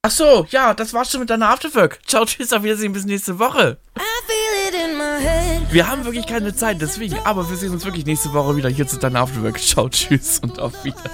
Ach so, ja, das war's schon mit deiner Afterwork. Ciao, tschüss, auf Wiedersehen, bis nächste Woche. Wir haben wirklich keine Zeit, deswegen, aber wir sehen uns wirklich nächste Woche wieder hier zu deiner Afterwork. Ciao, tschüss und auf Wiedersehen.